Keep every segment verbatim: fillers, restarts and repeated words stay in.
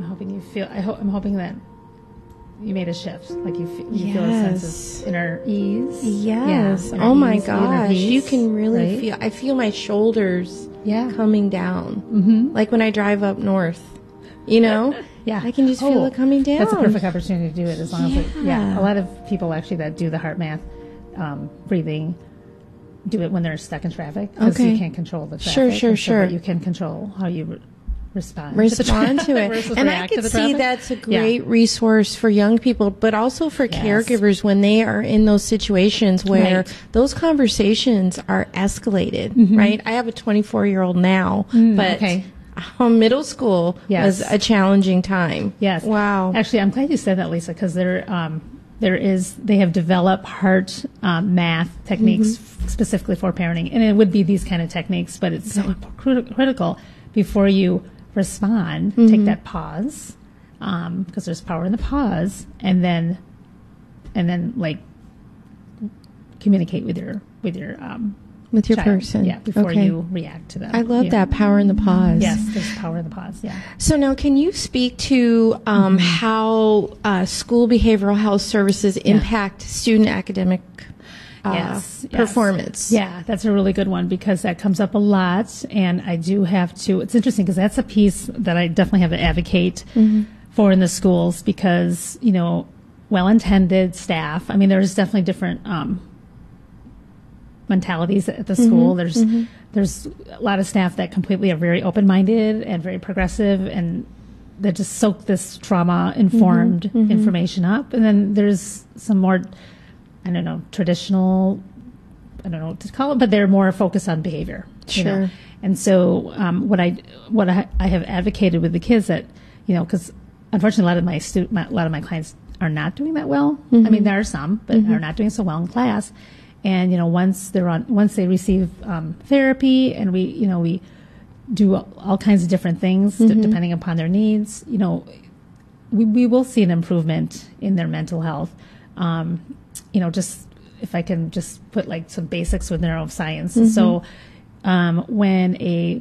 I'm hoping you feel. I hope I'm hoping that you made a shift. Like you, feel, you yes. feel a sense of inner ease. Yes. Yeah, oh my ease, gosh, peace, you can really right? feel. I feel my shoulders. Yeah. coming down. Mm-hmm. Like when I drive up north. You know. Yeah. I can just feel oh, it coming down. That's a perfect opportunity to do it as long yeah. as it, yeah. A lot of people actually that do the heart math um, breathing do it when they're stuck in traffic because okay. you can't control the traffic. Sure, sure, so sure. You can control how you re- respond. Respond to, to it. versus And I react could to the see traffic. that's a great yeah. resource for young people, but also for Yes. caregivers when they are in those situations where Right. those conversations are escalated, Mm-hmm. right? I have a twenty-four-year-old now, Mm, but okay. um, middle school Yes. was a challenging time. Yes. Wow. Actually, I'm glad you said that, Lisa, because there, um, there is, they have developed heart um, math techniques Mm-hmm. f- specifically for parenting, and it would be these kind of techniques, but it's so crit- critical before you respond. Mm-hmm. Take that pause, um, because there's power in the pause, and then, and then like communicate with your with your um, With your child. person. yeah, before Okay. you react to them. I love Yeah. that power in the pause. Yes, there's power in the pause. Yeah. So now, can you speak to um, Mm-hmm. how uh, school behavioral health services impact student academic uh, Yes, yes. performance? Yeah, that's a really good one because that comes up a lot, and I do have to. It's interesting because that's a piece that I definitely have to advocate Mm-hmm. for in the schools because you know, well-intended staff. I mean, there's definitely different um, mentalities at the school. There's there's a lot of staff that completely are very open-minded and very progressive and that just soak this trauma-informed information up. And then there's some more, I don't know, traditional, I don't know what to call it, but they're more focused on behavior. you know. Sure. And so um, what I what I, I have advocated with the kids that, you know, because unfortunately a lot of my, stu- my a lot of my clients are not doing that well. I mean, there are some, but are not doing so well in class. And, you know, once they're on, once they receive um, therapy and we, you know, we do all kinds of different things d- depending upon their needs, you know, we, we will see an improvement in their mental health. Um, you know, just if I can just put like some basics with neuroscience. Mm-hmm. So um, when a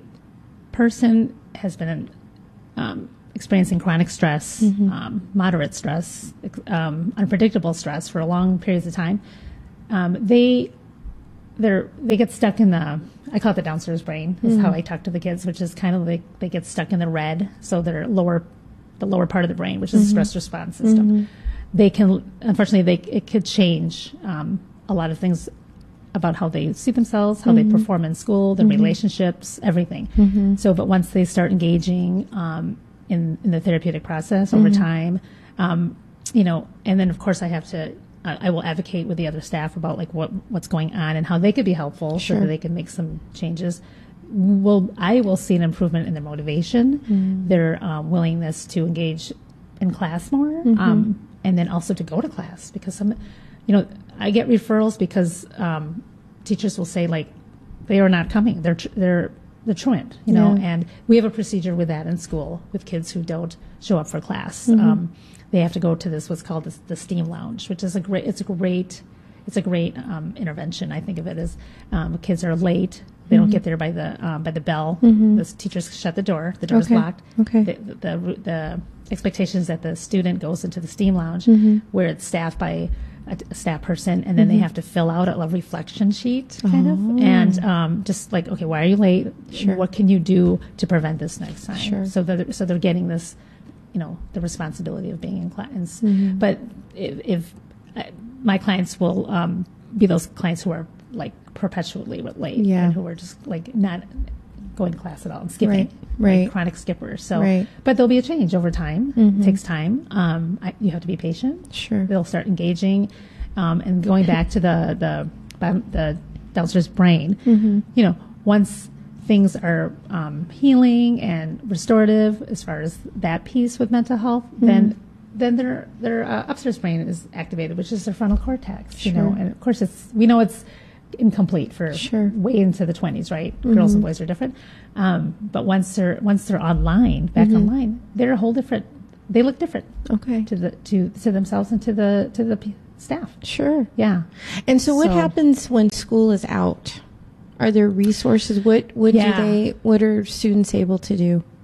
person has been um, experiencing chronic stress, Mm-hmm. um, moderate stress, ex- um, unpredictable stress for long periods of time, um, they they're they get stuck in the, I call it the downstairs brain is Mm-hmm. how I talk to the kids, which is kind of like they get stuck in the red, so their lower the lower part of the brain, which is the stress response system. They can, unfortunately, they it could change um, a lot of things about how they see themselves, how they perform in school, their relationships, everything. So, but once they start engaging um, in, in the therapeutic process over time, um, you know, and then of course I have to, uh, I will advocate with the other staff about like what what's going on and how they could be helpful Sure. so that they can make some changes. Will I will see an improvement in their motivation, their um, willingness to engage in class more, um, and then also to go to class because some, you know, I get referrals because um, teachers will say like they are not coming, they're tr- they're they're truant, you know, Yeah. and we have a procedure with that in school with kids who don't show up for class. Um, they have to go to this what's called the, the STEAM lounge, which is a great it's a great it's a great um, intervention. I think of it as um, kids are late. They don't get there by the um, by the bell. The teachers shut the door. The door is Okay. locked. Okay. The, the, the, the expectation is that the student goes into the STEAM lounge where it's staffed by a, a staff person, and then they have to fill out a reflection sheet, kind of, and um, just like, okay, why are you late? Sure. What can you do to prevent this next time? Sure. So that so they're getting this, you know, the responsibility of being in class. But if, if uh, my clients will um, be those clients who are like perpetually late Yeah. and who are just like not going to class at all and skipping, Right, right. like chronic skippers. So, Right. but there'll be a change over time. It takes time. Um, I, you have to be patient. Sure. They'll start engaging, um, and going back to the the the downstairs brain. You know, once things are um, healing and restorative as far as that piece with mental health, then then their their uh, upstairs brain is activated, which is their frontal cortex. You know, Sure. and of course it's we know it's incomplete for Sure. way into the twenties, right? Girls and boys are different, um, but once they're once they're online, back online, they're a whole different. They look different Okay. to the to to themselves and to the to the p- staff. Sure. Yeah. And so, what So- happens when school is out? Are there resources? What what Yeah. do they? What are students able to do?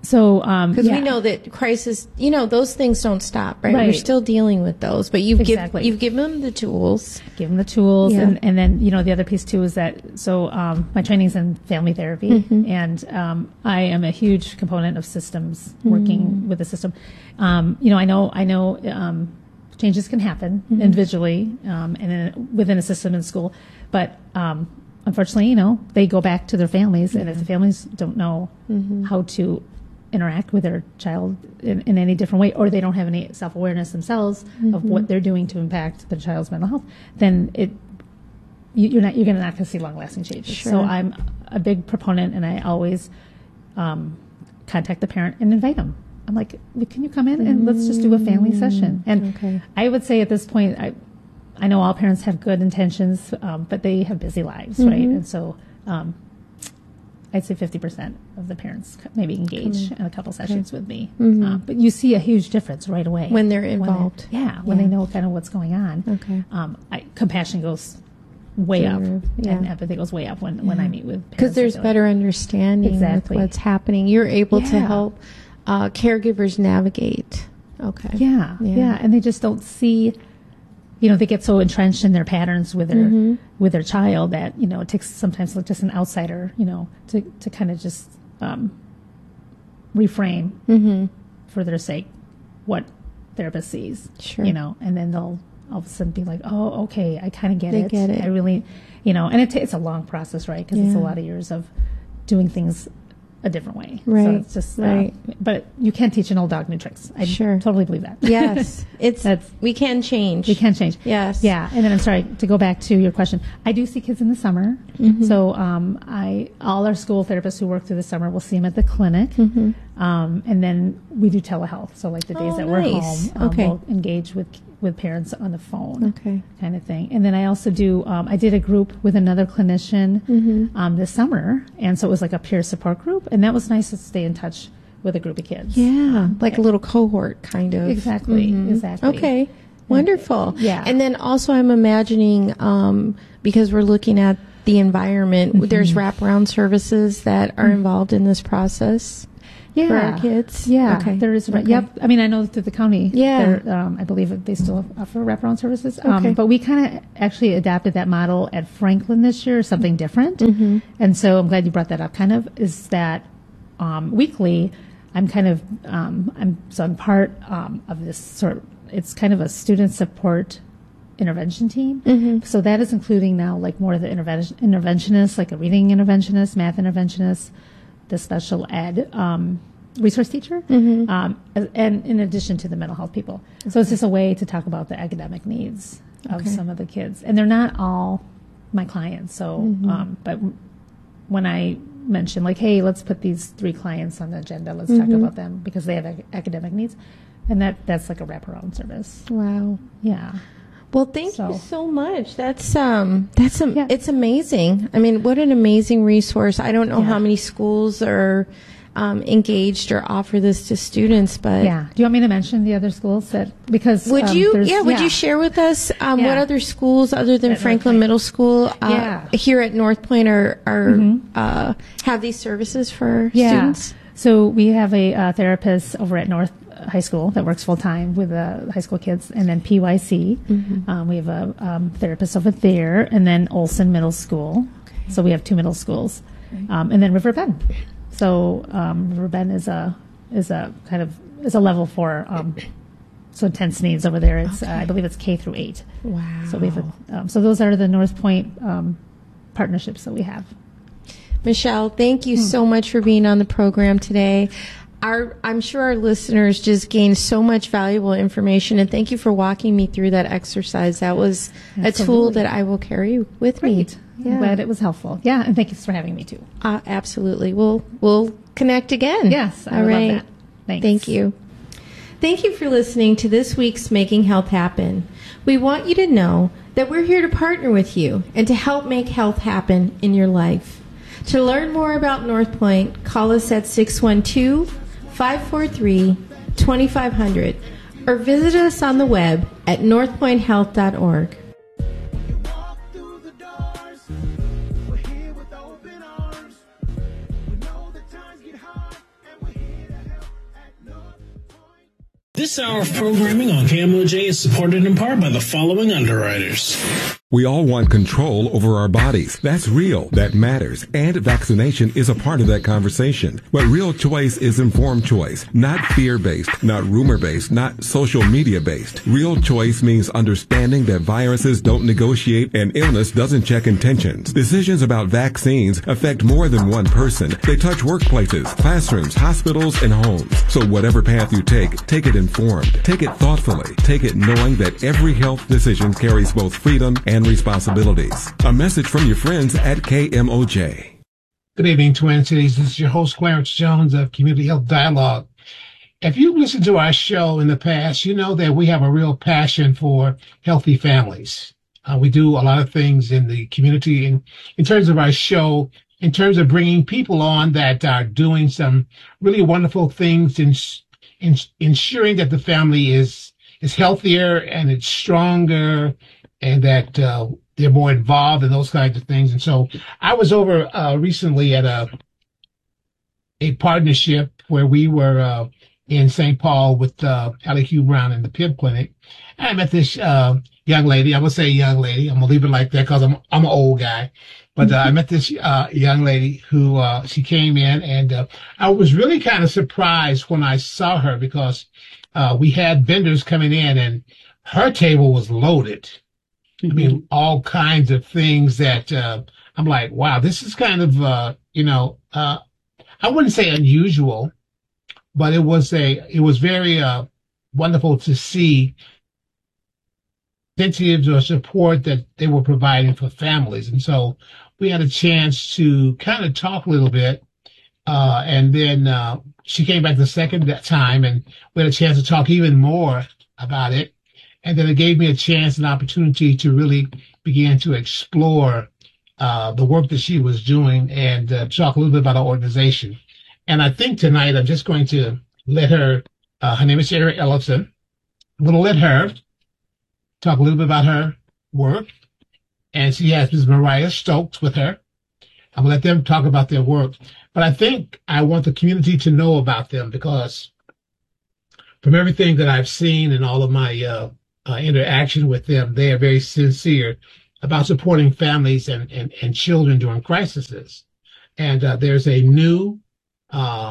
So, um, Because yeah. we know that crisis, you know, those things don't stop, right? Right. We're still dealing with those, but you've Exactly. given you've given them the tools. give them the tools, Yeah. and, and then you know the other piece too is that so um, my training's in family therapy, Mm-hmm. and um, I am a huge component of systems, working Mm. with the system. Um, you know, I know I know um, changes can happen Mm-hmm. individually, um, and then within a system in school, but um, unfortunately, you know, they go back to their families, and if the families don't know Mm-hmm. how to interact with their child in, in any different way, or they don't have any self-awareness themselves of what they're doing to impact their child's mental health, then it you, you're not you're gonna not going to see long-lasting changes. Sure. So I'm a big proponent, and I always um, contact the parent and invite them. I'm like, can you come in and let's just do a family session? And Okay. I would say at this point, I I know all parents have good intentions, um, but they have busy lives, right? And so. Um, I'd say fifty percent of the parents c- maybe engage in a couple sessions with me. Uh, but you see a huge difference right away. When they're involved. yeah, when Yeah. they know kind of what's going on. Okay. Um, I, compassion goes way Through up, the roof, yeah. and empathy goes way up when, when I meet with parents. Because there's that do it. better understanding Exactly. with what's happening. You're able to Yeah. help uh, caregivers navigate. Okay. Yeah, Yeah. yeah, and they just don't see. You know, they get so entrenched in their patterns with their Mm-hmm. with their child that you know it takes sometimes like just an outsider, you know, to to kind of just um, reframe Mm-hmm. for their sake what therapist sees. Sure. You know, and then they'll all of a sudden be like, oh, okay, I kind of get They it. get it. I really, you know, and it ta it's a long process, right? Because it's a Yeah. lot of years of doing things a different way. So Right, it's just, right. Uh, but you can't teach an old dog new tricks. I Sure. totally believe that. Yes. It's That's- we can change. We can change. Yes. Yeah. And then I'm sorry to go back to your question. I do see kids in the summer. Mm-hmm. So um, I all our school therapists who work through the summer will see them at the clinic. Um, and then we do telehealth. So like the days Mm-hmm. Oh, that we're nice. home, um, Okay. we'll engage with with parents on the phone. Okay. Kind of thing. And then I also do, um, I did a group with another clinician Mm-hmm. um, this summer. And so it was like a peer support group. And that was nice to stay in touch with a group of kids. Yeah, like a little cohort, kind of. Exactly. Mhm. Exactly. Okay. Wonderful. Yeah. And then also, I'm imagining um, because we're looking at the environment, Mm-hmm. there's wraparound services that are involved in this process Yeah. for our kids. Yeah, Okay. there is. Okay. Yep. I mean, I know through the county. Yeah. there, Um, I believe that they still offer wraparound services. Um, Okay. But we kind of actually adapted that model at Franklin this year, something different. Mm-hmm. And so I'm glad you brought that up. Kind of is that um, weekly, I'm kind of um, I'm so I'm part um, of this sort. Of, it's kind of a student support intervention team. Mm-hmm. So that is including now like more of the intervention interventionists, like a reading interventionist, math interventionist, the special ed um, resource teacher, Mm-hmm. um, as- and in addition to the mental health people. So it's just a way to talk about the academic needs of Okay. some of the kids, and they're not all my clients. So, Mm-hmm. um, but when I mention like, hey, let's put these three clients on the agenda, let's Mm-hmm. talk about them because they have ac- academic needs, and that that's like a wraparound service. Wow. Yeah. Well, thank So- you so much. That's um, that's um, Yeah. it's amazing. I mean, what an amazing resource. I don't know Yeah. how many schools are um, engaged or offer this to students, but Yeah. Do you want me to mention the other schools that because would um, you? there's- Yeah, would you share with us um, what Yeah. other schools other than At North Franklin Point. Middle School uh, Yeah. here at North Point are are Mhm. uh, have these services for Yeah. students? So we have a uh, therapist over at North High School that works full time with uh, high school kids, and then P Y C. Mm-hmm. Um, we have a um, therapist over there, and then Olson Middle School. Okay. So we have two middle schools, um, and then River Bend. So um, River Bend is a is a kind of is a level four. Um, so intense needs over there. It's uh, I believe it's K through eight. Wow. So we have a, um, so those are the North Point um, partnerships that we have. Michelle, thank Hmm. you so much for being on the program today. Our, I'm sure our listeners just gained so much valuable information, and thank you for walking me through that exercise. That was a tool Absolutely. that I will carry with Great. me. I'm glad it was helpful. Yeah, and thank you for having me too. Uh, absolutely. We'll we'll connect again. Yes, I All would right. love that. Thanks. Thank you. Thank you for listening to this week's Making Health Happen. We want you to know that we're here to partner with you and to help make health happen in your life. To learn more about North Point, call us at six one two, five four three, two five zero zero or visit us on the web at north point health dot org. Walk through the doors. We're here with open arms. We know that times get hard, and we're here to This hour of programming on K M O J is supported in part by the following underwriters. We all want control over our bodies. That's real. That matters. And vaccination is a part of that conversation. But real choice is informed choice, not fear-based, not rumor-based, not social media-based. Real choice means understanding that viruses don't negotiate and illness doesn't check intentions. Decisions about vaccines affect more than one person. They touch workplaces, classrooms, hospitals, and homes. So whatever path you take, take it informed. Take it thoughtfully. Take it knowing that every health decision carries both freedom and responsibilities. A message from your friends at K M O J. Good evening, Twin Cities. This is your host, Clarence Jones of Community Health Dialogue. If you've listened to our show in the past, you know that we have a real passion for healthy families. Uh, we do a lot of things in the community in, in terms of our show, in terms of bringing people on that are doing some really wonderful things in, in ensuring that the family is, is healthier and it's stronger, and that uh, they're more involved in those kinds of things. And so I was over uh, recently at a a partnership where we were uh, in Saint Paul with uh, Allie Hugh Brown in the P I B clinic. And I met this uh, young lady. I would say young lady. I'm going to leave it like that because I'm, I'm an old guy. But uh, I met this uh, young lady who uh, she came in, and uh, I was really kind of surprised when I saw her because uh, we had vendors coming in, and her table was loaded. I mean, all kinds of things that uh, I'm like, wow, this is kind of, uh, you know, uh, I wouldn't say unusual, but it was a, it was very uh, wonderful to see incentives or support that they were providing for families. And so we had a chance to kind of talk a little bit. Uh, and then uh, she came back the second time, and we had a chance to talk even more about it. And then it gave me a chance, an opportunity to really begin to explore uh, the work that she was doing and uh, talk a little bit about our organization. And I think tonight I'm just going to let her, uh, her name is Sarah Ellison. I'm going to let her talk a little bit about her work. And she has Miz Mariah Stokes with her. I'm going to let them talk about their work. But I think I want the community to know about them because from everything that I've seen and all of my uh, Uh, interaction with them, they are very sincere about supporting families and, and, and children during crises. And uh, there's a new uh,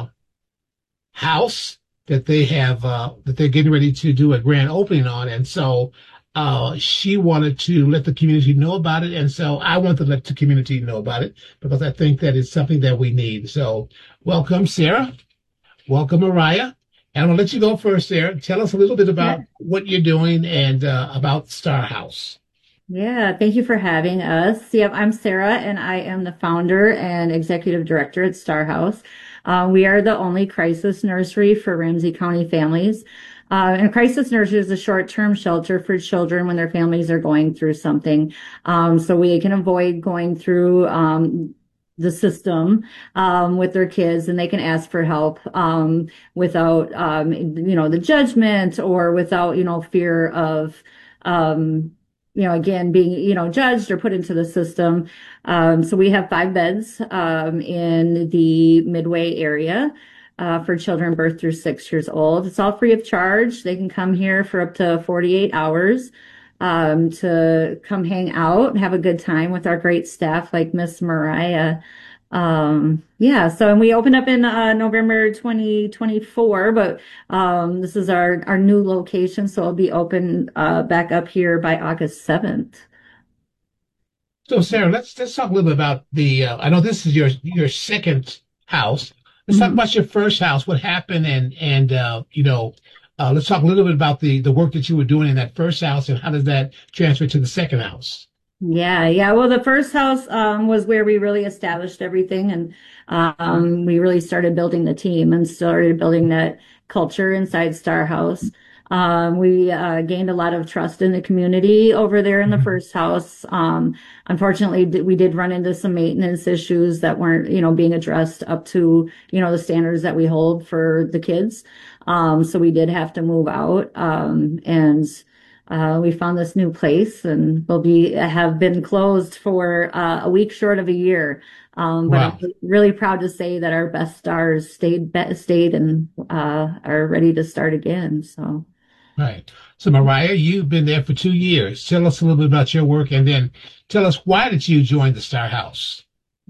house that they have, uh, that they're getting ready to do a grand opening on. And so uh, she wanted to let the community know about it. And so I want to let the community know about it because I think that it's something that we need. So welcome, Sarah. Welcome, Mariah. And I'm going to let you go first, Sarah. Tell us a little bit about yeah. what you're doing and uh, about Star House. Yeah, thank you for having us. Yep, I'm Sarah, and I am the founder and executive director at Star House. Uh, we are the only crisis nursery for Ramsey County families. Uh, and crisis nursery is a short-term shelter for children when their families are going through something. Um, so we can avoid going through um the system um, with their kids, and they can ask for help um, without, um, you know, the judgment or without, you know, fear of, um, you know, again, being, you know, judged or put into the system. Um, so we have five beds um, in the Midway area uh, for children birth through six years old. It's all free of charge. They can come here for up to forty-eight hours. Um, to come hang out and have a good time with our great staff like Miss Mariah. Um, yeah, so, and we opened up in, uh, November twenty twenty-four, but, um, this is our, our new location. So it'll be open, uh, back up here by August seventh. So Sarah, let's, let's talk a little bit about the, uh, I know this is your, your second house. Let's mm-hmm. talk about your first house, what happened and, and, uh, you know, Uh, let's talk a little bit about the, the work that you were doing in that first house and how does that transfer to the second house? Yeah, yeah. Well, the first house um, was where we really established everything, and um, we really started building the team and started building that culture inside Star House. Um, we uh, gained a lot of trust in the community over there in the first house. Um, unfortunately, we did run into some maintenance issues that weren't, you know, being addressed up to, you know, the standards that we hold for the kids. Um, so we did have to move out. Um, and uh, we found this new place, and we'll be have been closed for uh, a week short of a year. Um, but Wow. I'm really proud to say that our best stars stayed be- stayed and uh, are ready to start again. So. Right. So, Mariah, you've been there for two years. Tell us a little bit about your work, and then tell us, why did you join the Star House?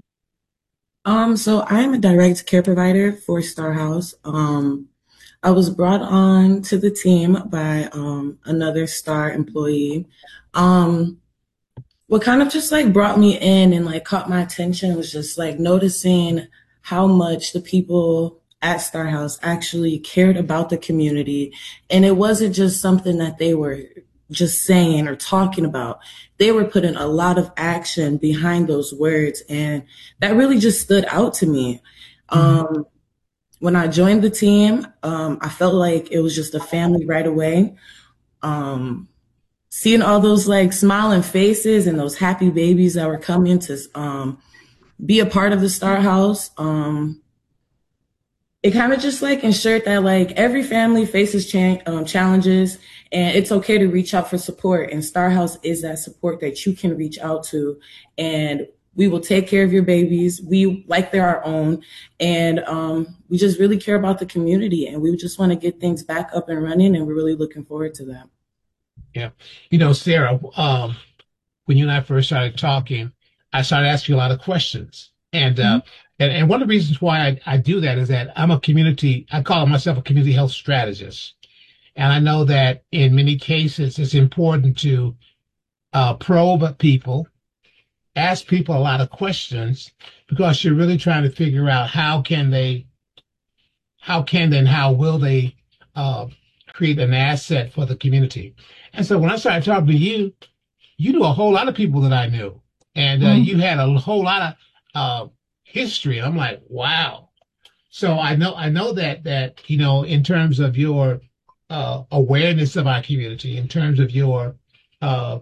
Um, so I am a direct care provider for Star House. Um, I was brought on to the team by um, another Star employee. Um, what kind of just like brought me in and like caught my attention was just like noticing how much the people at Star House actually cared about the community. And it wasn't just something that they were just saying or talking about. They were putting a lot of action behind those words. And that really just stood out to me. Um, when I joined the team, um, I felt like it was just a family right away. Um, seeing all those like smiling faces and those happy babies that were coming to um, be a part of the Star House, um, it kind of just like ensured that like every family faces cha- um, challenges, and it's okay to reach out for support. And Star House is that support that you can reach out to, and we will take care of your babies. We like they're our own, and um, we just really care about the community, and we just want to get things back up and running, and we're really looking forward to that. Yeah. You know, Sarah, um, when you and I first started talking, I started asking you a lot of questions. And uh, and, and one of the reasons why I, I do that is that I'm a community, I call myself a community health strategist. And I know that in many cases, it's important to uh, probe people, ask people a lot of questions, because you're really trying to figure out how can they, how can they and how will they uh, create an asset for the community. And so when I started talking to you, you knew a whole lot of people that I knew. And uh, you had a whole lot of uh, history. And I'm like, wow. So I know, I know that, that, you know, in terms of your uh, awareness of our community, in terms of your, uh,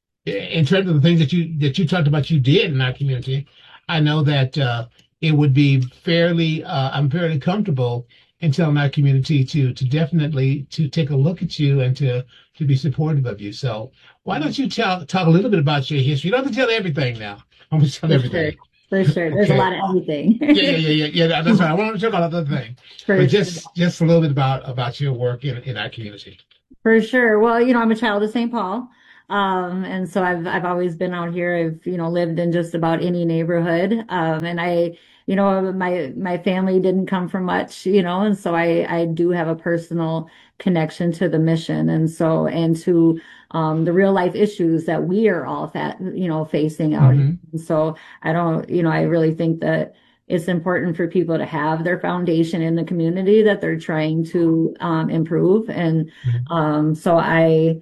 in terms of the things that you, that you talked about you did in our community, I know that uh, it would be fairly, uh, I'm fairly comfortable in telling our community to, to definitely to take a look at you and to, to be supportive of you. So why don't you tell, talk a little bit about your history? You don't have to tell everything now. I'm going to tell For everything. sure. For sure. There's Okay. a lot of everything. Yeah, yeah, yeah, yeah, yeah. That's right. I want to talk about other things, For but sure. just, just a little bit about, about your work in, in our community. For sure. Well, you know, I'm a child of Saint Paul. Um, and so I've, I've always been out here. I've, you know, lived in just about any neighborhood. Um, and I, you know, my, my family didn't come from much, you know, and so I, I do have a personal connection to the mission. And so, and to, um, the real life issues that we are all that, you know, facing out here. And so I don't, you know, I really think that it's important for people to have their foundation in the community that they're trying to, um, improve. And, um, so I,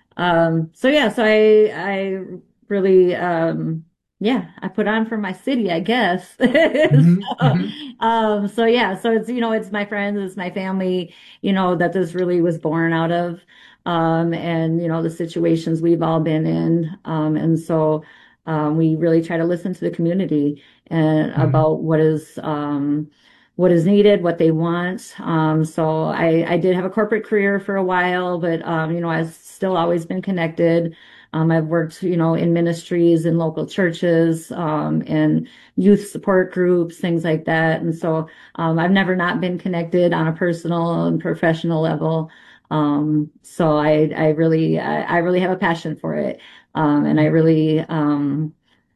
um, so yeah, so I, I really, um, yeah, I put on for my city, I guess. Mhm, So, mhm. um, so yeah, so it's, you know, it's my friends, it's my family, you know, that this really was born out of, um, and, you know, the situations we've all been in. Um, and so, um, we really try to listen to the community and about what is, um, what is needed, what they want. Um, so I, I did have a corporate career for a while, but, um, you know, I've still always been connected. Um, I've worked, you know, in ministries in local churches, um, and youth support groups, things like that. And so, um, I've never not been connected on a personal and professional level. Um, so I, I really, I, I really have a passion for it. Um, and I really, um,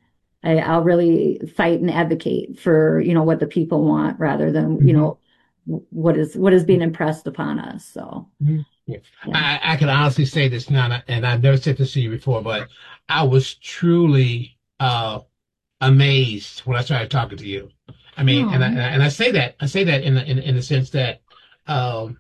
I, I'll really fight and advocate for, you know, what the people want rather than, you know, what is, what is being impressed upon us. So, Mhm. Yeah. yeah. I, I can honestly say this now, and I've never said this to you before, but I was truly uh, amazed when I started talking to you. I mean, and I, Aw. and I and I say that I say that in the, in in the sense that, um,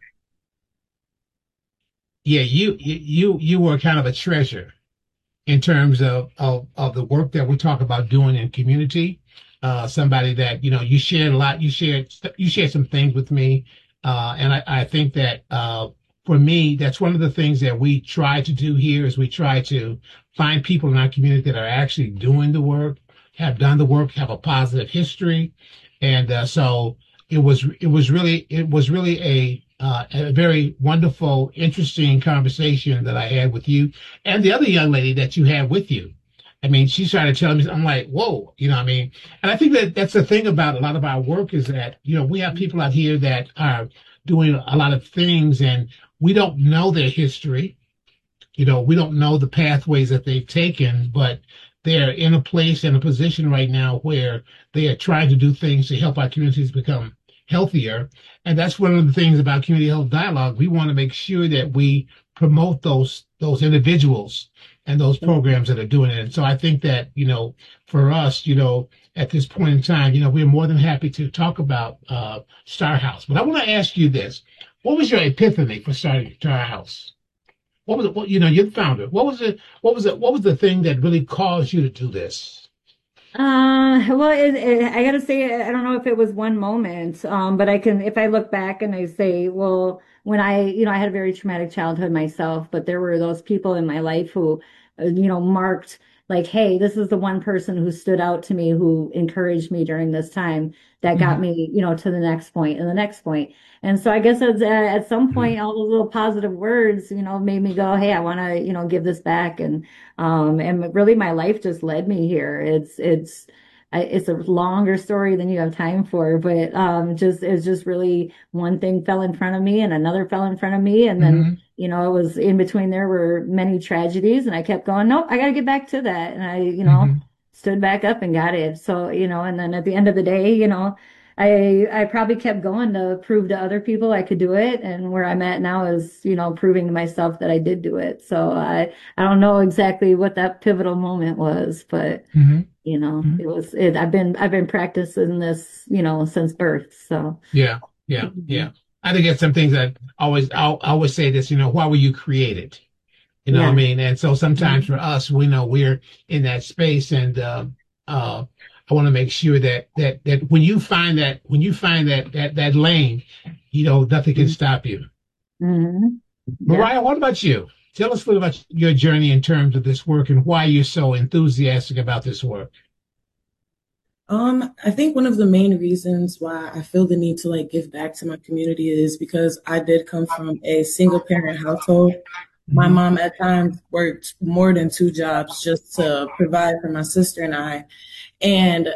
yeah, you you you were kind of a treasure in terms of of of the work that we talk about doing in community. Uh, somebody that, you know, you shared a lot. You shared you shared some things with me, uh, and I, I think that uh, for me, that's one of the things that we try to do here is we try to find people in our community that are actually doing the work, have done the work, have a positive history, and uh, so it was it was really it was really a uh, a very wonderful, interesting conversation that I had with you and the other young lady that you had with you. I mean, she started telling me, I'm like, whoa, you know what I mean? And I think that that's the thing about a lot of our work is that, you know, we have people out here that are doing a lot of things and we don't know their history. You know, we don't know the pathways that they've taken, but they're in a place and a position right now where they are trying to do things to help our communities become healthier. And that's one of the things about Community Health Dialogue. We want to make sure that we promote those those individuals and those programs that are doing it. And so I think that, you know, for us, you know, at this point in time, you know, we're more than happy to talk about uh, Star House. But I want to ask you this. What was your epiphany for starting Star House? What was it? What, you know, you're the founder. What was it? What was it? What was the thing that really caused you to do this? Uh, well, it, it, I gotta say, I don't know if it was one moment, um, but I can, if I look back and I say, well, when I, you know, I had a very traumatic childhood myself, but there were those people in my life who, uh, you know, marked like, hey, this is the one person who stood out to me, who encouraged me during this time that got Mhm. me, you know, to the next point and the next point. And so I guess at, at some point, all those little positive words, you know, made me go, hey, I want to, you know, give this back. And, um, and really my life just led me here. It's, it's, I- it's a longer story than you have time for, but, um, just, it's just really one thing fell in front of me and another fell in front of me. And then, Mhm. you know, it was in between, there were many tragedies and I kept going, nope, I got to get back to that. And I, you know, Mhm. stood back up and got it. So, you know, and then at the end of the day, you know, I I probably kept going to prove to other people I could do it. And where I'm at now is, you know, proving to myself that I did do it. So I I don't know exactly what that pivotal moment was, but Mhm. you know, Mhm. it was it I've been I've been practicing this, you know, since birth. So Yeah, yeah, yeah. I think it's some things that always, I'll, I always say this, you know, why were you created? You know what I yeah. mean? And so sometimes for us, we know we're in that space and, uh, uh, I want to make sure that, that, that when you find that, when you find that, that, that lane, you know, nothing can stop you. Mm-hmm. Yeah. Mariah, what about you? Tell us a little about your journey in terms of this work and why you're so enthusiastic about this work. Um, I think one of the main reasons why I feel the need to like give back to my community is because I did come from a single parent household. My Mhm. mom at times worked more than two jobs just to provide for my sister and I. And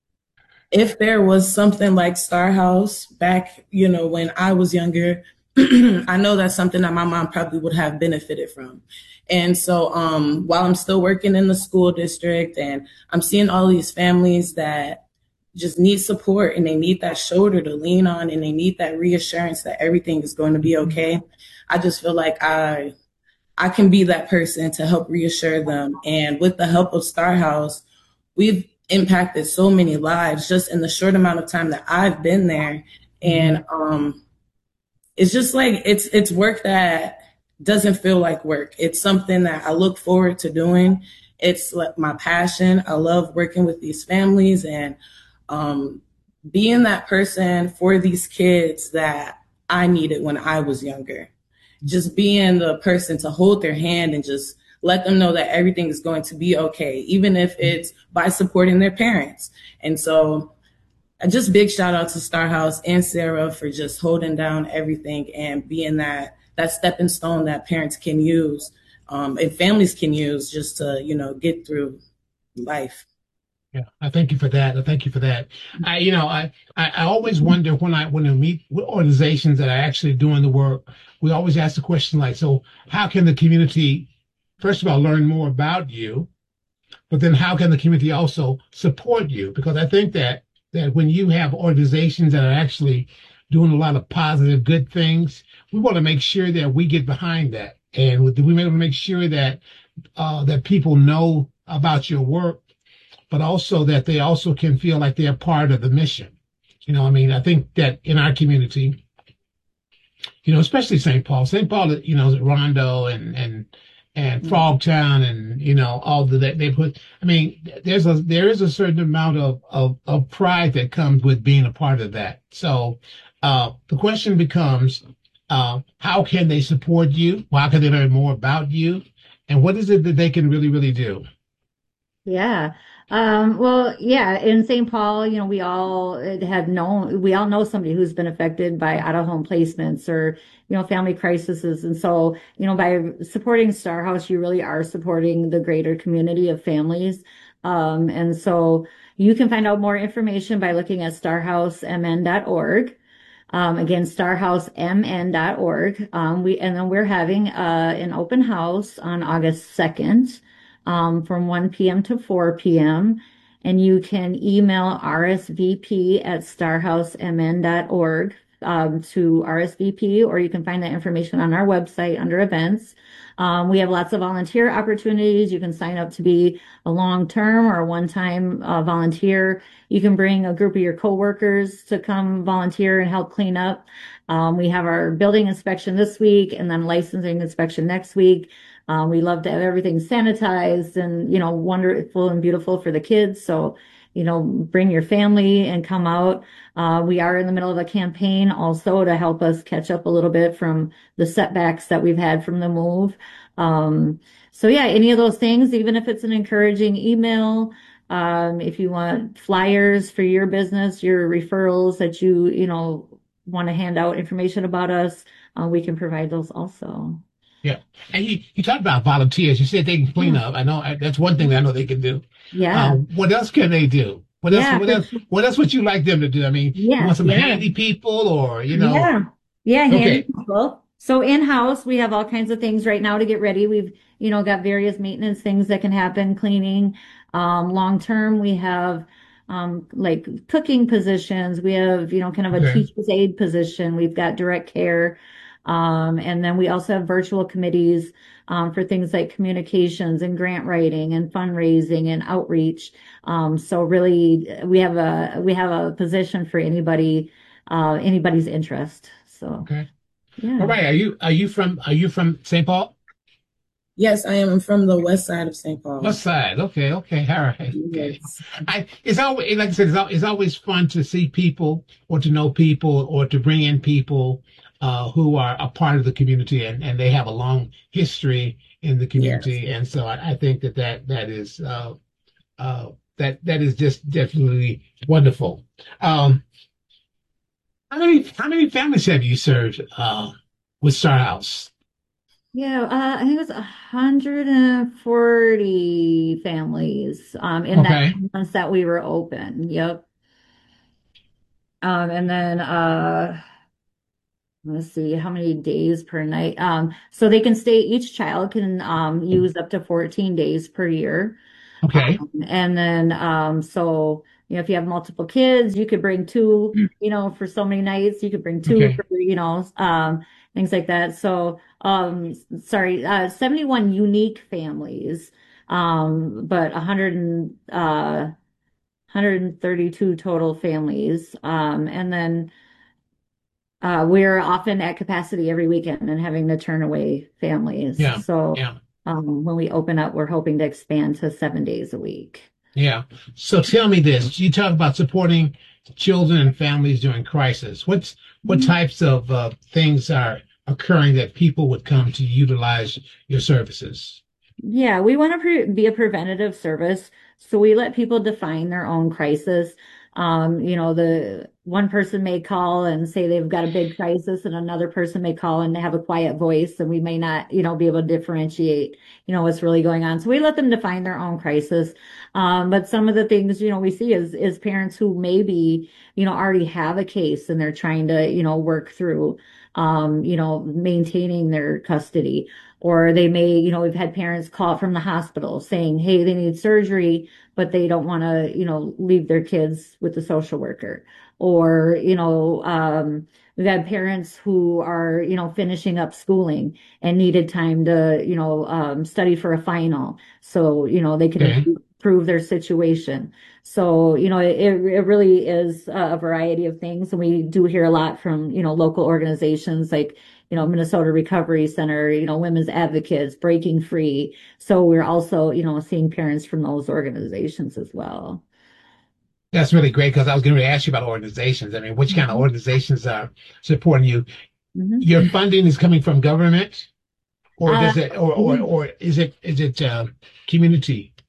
if there was something like Star House back, you know, when I was younger, I know that's something that my mom probably would have benefited from. And so um, while I'm still working in the school district and I'm seeing all these families that just need support and they need that shoulder to lean on and they need that reassurance that everything is going to be okay, I just feel like I I can be that person to help reassure them. And with the help of Star House, we've impacted so many lives just in the short amount of time that I've been there. And um, it's just like it's it's work that doesn't feel like work. It's something that I look forward to doing. It's like my passion. I love working with these families and um, being that person for these kids that I needed when I was younger. Just being the person to hold their hand and just let them know that everything is going to be okay, even if it's by supporting their parents. And so uh, just big shout out to Star House and Sarah for just holding down everything and being that that stepping stone that parents can use um, and families can use just to, you know, get through life. Yeah, I thank you for that. I thank you for that. I, you know, I, I, I always wonder when I when I meet with organizations that are actually doing the work, we always ask the question like, so how can the community, first of all, learn more about you, but then how can the community also support you? Because I think that that when you have organizations that are actually doing a lot of positive, good things, we want to make sure that we get behind that, and we want to make sure that uh, that people know about your work, but also that they also can feel like they're part of the mission. You know, I mean, I think that in our community, you know, especially Saint Paul, Saint Paul, you know, Rondo and and and Frogtown and you know all the they put. I mean, there's a there is a certain amount of of, of pride that comes with being a part of that. So uh, the question becomes, uh, how can they support you? How can they learn more about you? And what is it that they can really, really do? Yeah. Um, well, yeah, in Saint Paul, you know, we all have known, we all know somebody who's been affected by out of home placements or, you know, family crises. And so, you know, by supporting Star House, you really are supporting the greater community of families. Um, and so you can find out more information by looking at star house m n dot org. Um, again, star house m n dot org. Um, we, and then we're having, uh, an open house on August second, um, from one p m to four p m. And you can email R S V P at star house m n dot org, um, to R S V P, or you can find that information on our website under events. Um, we have lots of volunteer opportunities. You can sign up to be a long-term or a one-time uh, volunteer. You can bring a group of your coworkers to come volunteer and help clean up. Um, we have our building inspection this week and then licensing inspection next week. Um, we love to have everything sanitized and, you know, wonderful and beautiful for the kids. So, you know, bring your family and come out. Uh, we are in the middle of a campaign also to help us catch up a little bit from the setbacks that we've had from the move. Um, so yeah, any of those things, even if it's an encouraging email, um, if you want flyers for your business, your referrals that you, you know, want to hand out information about us, uh, we can provide those also. Yeah. And you, you talked about volunteers. You said they can clean up. I know I, that's one thing that I know they can do. Yeah. Uh, what else can they do? What else, Yeah. what else, what else would you like them to do? I mean, Yeah, you want some yeah. handy people or, you know, Yeah. Yeah, handy Okay. people. So in-house, we have all kinds of things right now to get ready. We've, you know, got various maintenance things that can happen, cleaning. Um, long-term, we have, um, like cooking positions. We have, you know, kind of a Okay. teacher's aide position. We've got direct care. Um, and then we also have virtual committees, um, for things like communications and grant writing and fundraising and outreach. Um, so really we have a, we have a position for anybody, uh, anybody's interest. So, okay. yeah. All right. Are you, are you from, are you from Saint Paul? Yes, I am from the west side of Saint Paul. West side. Okay. Okay. All right. Okay. Yes. I, it's always, like I said, it's, al- it's always fun to see people or to know people or to bring in people, uh, who are a part of the community and, and they have a long history in the community. Yes. And so I, I think that that, that is, uh, uh, that, that is just definitely wonderful. Um, how many, how many families have you served, uh, with Star House? Yeah, uh, I think it was one hundred forty families, um, in that Okay. ten months that we were open. Yep. Um, and then, uh, let's see, how many days per night? Um, so they can stay, each child can, um, use up to fourteen days per year. Okay. Um, and then, um, so, you know, if you have multiple kids, you could bring two, you know, for so many nights, you could bring two Okay. for, you know, um, things like that. So, um, s- sorry, uh, seventy-one unique families, um, but one hundred and, uh, one hundred thirty-two total families. Um, and then, uh, we're often at capacity every weekend and having to turn away families. Yeah. So, Yeah. um, when we open up, we're hoping to expand to seven days a week. Yeah. So tell me this. You talk about supporting children and families during crisis. What's what types of uh, things are occurring that people would come to utilize your services? Yeah, we want to pre be a preventative service. So we let people define their own crisis. Um, you know, the one person may call and say they've got a big crisis, and another person may call and have a quiet voice, and we may not, you know, be able to differentiate, you know, what's really going on. So we let them define their own crisis. Um, but some of the things, you know, we see is is parents who maybe, you know, already have a case and they're trying to, you know, work through, um, you know, maintaining their custody. Or they may, you know, we've had parents call from the hospital saying, hey, they need surgery, but they don't want to, you know, leave their kids with the social worker. Or, you know, um, we've had parents who are, you know, finishing up schooling and needed time to, you know, um, study for a final. So, you know, they can Okay. improve their situation. So, you know, it, it really is a variety of things. And we do hear a lot from, you know, local organizations like, you know, Minnesota Recovery Center, you know, Women's Advocates, Breaking Free. So we're also, you know, seeing parents from those organizations as well. That's really great because I was going to ask you about organizations. I mean, which kind of organizations are supporting you? Mhm. Your funding is coming from government, or Uh, does it, or or or is it is it uh, community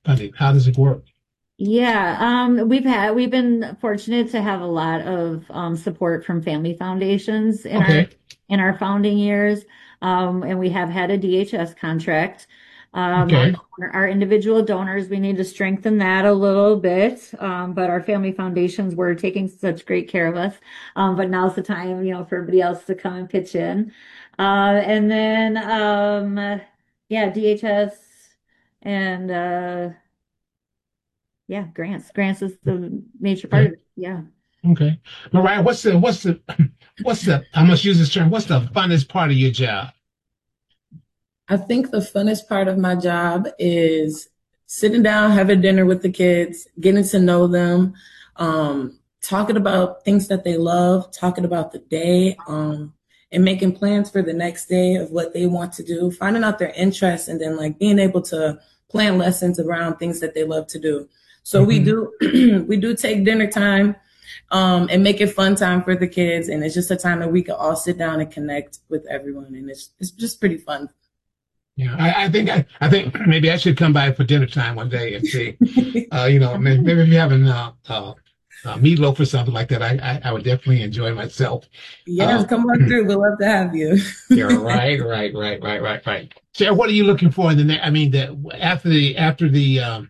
funding? How does it work? Yeah, um, we've had we've been fortunate to have a lot of um, support from family foundations in our Okay. in our founding years, um, and we have had a D H S contract. Um, our Okay. our individual donors, we need to strengthen that a little bit, um, but our family foundations were taking such great care of us. Um, but now's the time, you know, for everybody else to come and pitch in. Uh, and then, um, yeah, D H S and uh, yeah, grants. Grants is the major part Okay. of it. Yeah. Okay. Mariah, what's the what's the what's the I must use this term. What's the funnest part of your job? I think the funnest part of my job is sitting down, having dinner with the kids, getting to know them, um, talking about things that they love, talking about the day, um, and making plans for the next day of what they want to do, finding out their interests, and then like being able to plan lessons around things that they love to do. So we Hmm. do we do take dinner time um, and make it fun time for the kids, and it's just a time that we can all sit down and connect with everyone, and it's it's just pretty fun. Yeah, I, I think I, I think maybe I should come by for dinner time one day and see. Uh, you know, maybe, maybe if you're having uh, uh, uh, meatloaf or something like that, I, I, I would definitely enjoy myself. Yes, Uh, come on through. We'd love to have you. yeah, right, right, right, right, right, right. Sarah, what are you looking for in the next? I mean, the after the after the um,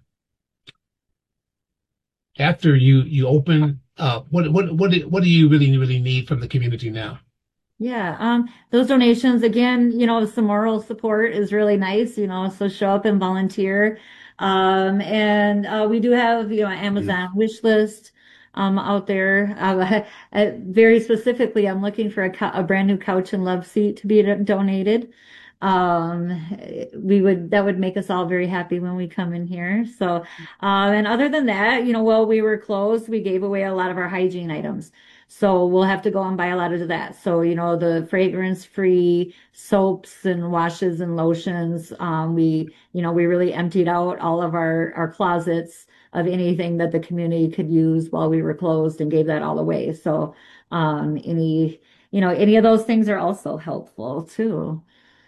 after you you open up, what what what do, what do you really really need from the community now? Yeah, um, those donations again, you know, some moral support is really nice, you know, so show up and volunteer. Um, and uh, we do have, you know, an Amazon wish list um, out there. Uh, uh, very specifically, I'm looking for a, cou- a brand new couch and love seat to be do- donated. Um, we would that would make us all very happy when we come in here. So, um, and other than that, you know, while we were closed, we gave away a lot of our hygiene items. So we'll have to go and buy a lot of that. So, you know, the fragrance-free soaps and washes and lotions, um, we, you know, we really emptied out all of our, our closets of anything that the community could use while we were closed and gave that all away. So, um, any, you know, any of those things are also helpful too.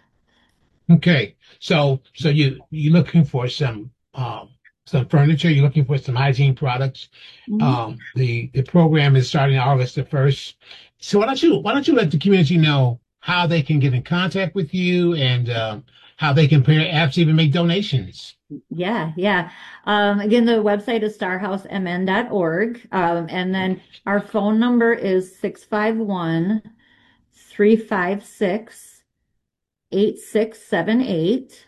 Okay, so so you you're looking for some um, some furniture. You're looking for some hygiene products. Mhm. Um, the the program is starting August the first. So why don't you why don't you let the community know how they can get in contact with you and um, how they can perhaps even make donations? Yeah, yeah. Um, again, the website is star house m n dot org. Um, and then our phone number is six five one, three five six, eight six seven eight.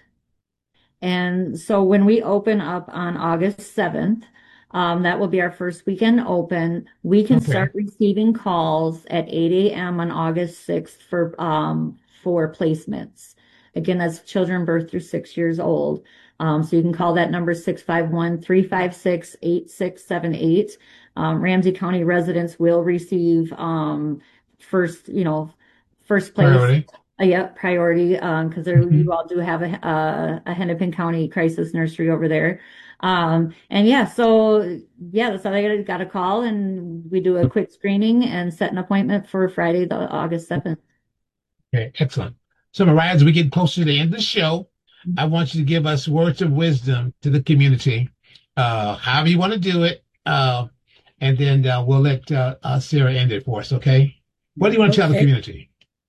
And so when we open up on August seventh, um, that will be our first weekend open. We can Okay. start receiving calls at eight a m on August sixth for um, for placements. Again, that's children birth through six years old. Um, so you can call that number six five one, three five six, eight six seven eight. Um, Ramsey County residents will receive um, first, you know, first place. Priority. Uh, yep, priority, um, because there Hmm. you all do have a, a a Hennepin County crisis nursery over there. Um, and yeah, so yeah, that's all I got, got a call and we do a quick screening and set an appointment for Friday, the August seventh. Okay, excellent. So Mariah, as we get closer to the end of the show, I want you to give us words of wisdom to the community, uh, however you want to do it, uh, and then uh, we'll let uh, uh, Sarah end it for us. Okay? What do you want to tell the Okay. community?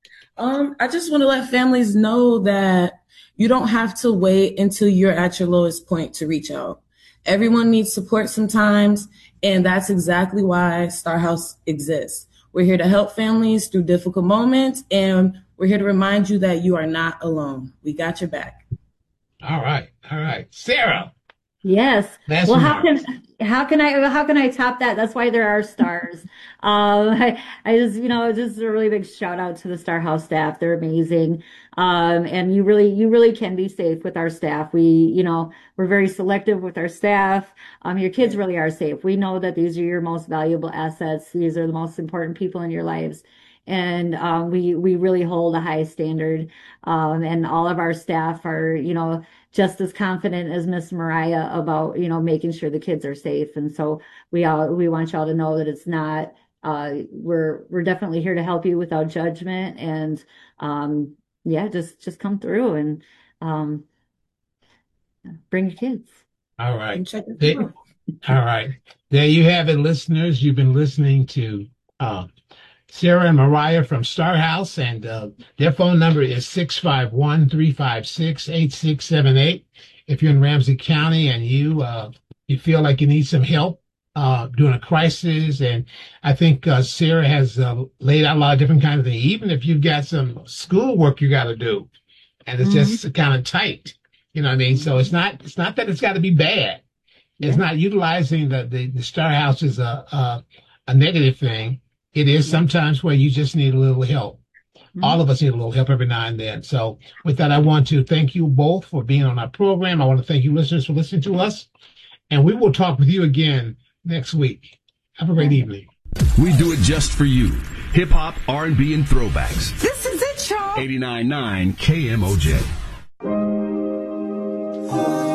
Um, I just want to let families know that you don't have to wait until you're at your lowest point to reach out. Everyone needs support sometimes, and that's exactly why Star House exists. We're here to help families through difficult moments, and we're here to remind you that you are not alone. We got your back. All right, all right, Sarah. Yes. Last Well, how remarks. can how can I how can I top that? That's why there are stars. Um, I, I just you know just a really big shout out to the Star House staff. They're amazing. Um, and you really you really can be safe with our staff. We you know we're very selective with our staff. Um, your kids really are safe. We know that these are your most valuable assets. These are the most important people in your lives. And um, we we really hold a high standard, um, and all of our staff are, you know, just as confident as Miss Mariah about, you know, making sure the kids are safe. And so we all we want y'all to know that it's not uh we're we're definitely here to help you without judgment and um yeah, just just come through and um bring your kids. All right. And check it They- out. All right. There you have it, listeners. You've been listening to uh, Sarah and Mariah from Star House, and uh, their phone number is six five one, three five six, eight six seven eight. If you're in Ramsey County and you uh, you feel like you need some help uh, during a crisis, and I think uh, Sarah has uh, laid out a lot of different kinds of things, even if you've got some schoolwork you got to do, and it's Mhm. just kind of tight. You know what I mean? So it's not it's not that it's got to be bad. It's not utilizing the, the, the Star House as a, a a negative thing. It is sometimes where you just need a little help. Mhm. All of us need a little help every now and then. So with that, I want to thank you both for being on our program. I want to thank you listeners for listening to us. And we will talk with you again next week. Have a great evening. We do it just for you. Hip hop, R and B, and throwbacks. This is it, y'all. eighty-nine point nine K M O J.